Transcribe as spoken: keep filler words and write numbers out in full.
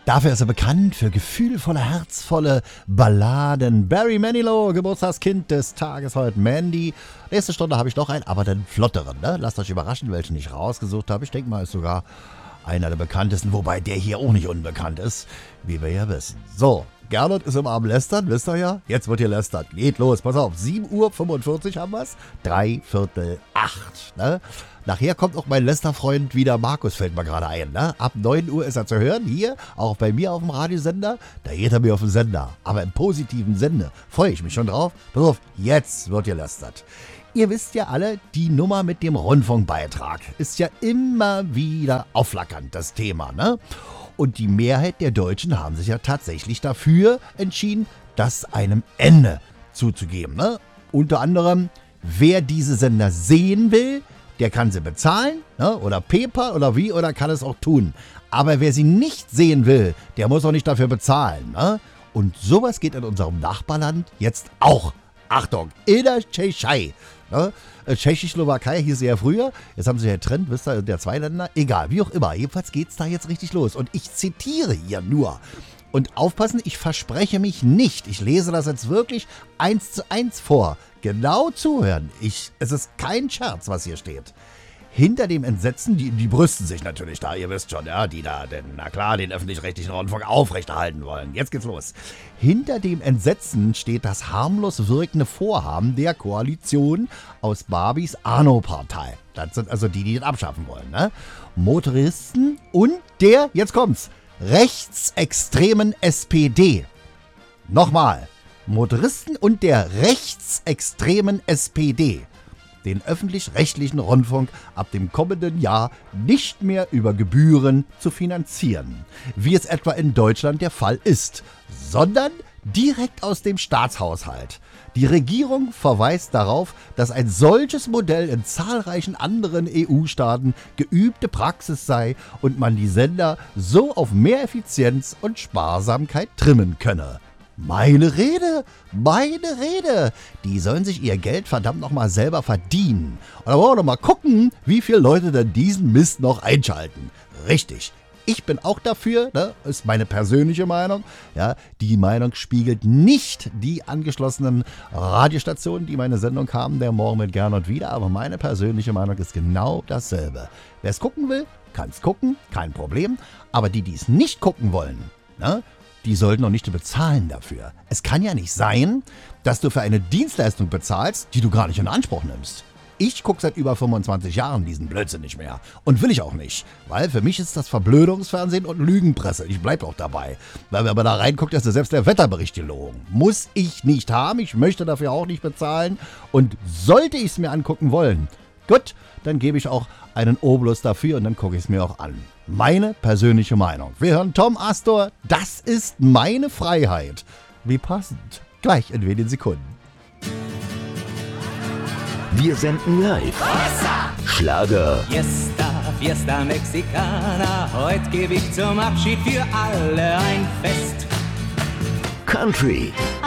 Dafür ist er bekannt für gefühlvolle, herzvolle Balladen. Barry Manilow, Geburtstagskind des Tages heute, Mandy. Nächste Stunde habe ich noch einen, aber den flotteren. Ne? Lasst euch überraschen, welchen ich rausgesucht habe. Ich denke mal, ist sogar einer der bekanntesten, wobei der hier auch nicht unbekannt ist, wie wir ja wissen. So, Gernot ist im Abend lästern, wisst ihr ja. Jetzt wird hier lästert. Geht los, pass auf. sieben Uhr fünfundvierzig haben wir es. Drei Viertel acht. Ne? Nachher kommt auch mein Lästerfreund wieder, Markus, fällt mir gerade ein. Ne? Ab neun Uhr ist er zu hören, hier, auch bei mir auf dem Radiosender. Da geht er mir auf den Sender, aber im positiven Sinne. Freue ich mich schon drauf. Pass auf, jetzt wird hier lästert. Ihr wisst ja alle, die Nummer mit dem Rundfunkbeitrag ist ja immer wieder aufflackernd, das Thema, ne? Und die Mehrheit der Deutschen haben sich ja tatsächlich dafür entschieden, das einem Ende zuzugeben, ne? Unter anderem, wer diese Sender sehen will, der kann sie bezahlen, ne? Oder PayPal oder wie, oder kann es auch tun. Aber wer sie nicht sehen will, der muss auch nicht dafür bezahlen, ne? Und sowas geht in unserem Nachbarland jetzt auch. Achtung, in der Tschechei. Ne? Tschechoslowakei hieß sie ja früher, jetzt haben sie ja getrennt, wisst ihr, der zwei Länder, egal, wie auch immer, jedenfalls geht's da jetzt richtig los. Und ich zitiere hier nur. Und aufpassen, ich verspreche mich nicht, ich lese das jetzt wirklich eins zu eins vor. Genau zuhören, ich, es ist kein Scherz, was hier steht. Hinter dem Entsetzen, die, die brüsten sich natürlich da, ihr wisst schon, ja, die da, denn, na klar, den öffentlich-rechtlichen Rundfunk aufrechterhalten wollen. Jetzt geht's los. Hinter dem Entsetzen steht das harmlos wirkende Vorhaben der Koalition aus Barbies Arno-Partei. Das sind also die, die den abschaffen wollen, ne? Motoristen und der, jetzt kommt's, rechtsextremen S P D. Nochmal, Motoristen und der rechtsextremen S P D. Den öffentlich-rechtlichen Rundfunk ab dem kommenden Jahr nicht mehr über Gebühren zu finanzieren, wie es etwa in Deutschland der Fall ist, sondern direkt aus dem Staatshaushalt. Die Regierung verweist darauf, dass ein solches Modell in zahlreichen anderen E U-Staaten geübte Praxis sei und man die Sender so auf mehr Effizienz und Sparsamkeit trimmen könne. Meine Rede, meine Rede. Die sollen sich ihr Geld verdammt nochmal selber verdienen. Und da wollen wir doch mal gucken, wie viele Leute denn diesen Mist noch einschalten. Richtig, ich bin auch dafür, ne? Ist meine persönliche Meinung. Ja, die Meinung spiegelt nicht die angeschlossenen Radiostationen, die meine Sendung haben, der Morgen mit Gernot wieder. Aber meine persönliche Meinung ist genau dasselbe. Wer es gucken will, kann es gucken, kein Problem. Aber die, die es nicht gucken wollen, ne? Die sollten noch nicht bezahlen dafür. Es kann ja nicht sein, dass du für eine Dienstleistung bezahlst, die du gar nicht in Anspruch nimmst. Ich gucke seit über fünfundzwanzig Jahren diesen Blödsinn nicht mehr. Und will ich auch nicht. Weil für mich ist das Verblödungsfernsehen und Lügenpresse. Ich bleibe auch dabei. Weil wenn man da reinguckt, ist ja selbst der Wetterbericht gelogen. Muss ich nicht haben. Ich möchte dafür auch nicht bezahlen. Und sollte ich es mir angucken wollen, gut, dann gebe ich auch einen Obolus dafür und dann gucke ich es mir auch an. Meine persönliche Meinung. Wir hören Tom Astor, das ist meine Freiheit. Wie passend. Gleich in wenigen Sekunden. Wir senden live. Schlager. Fiesta, Fiesta Mexicana. Heute gebe ich zum Abschied für alle ein Fest. Country.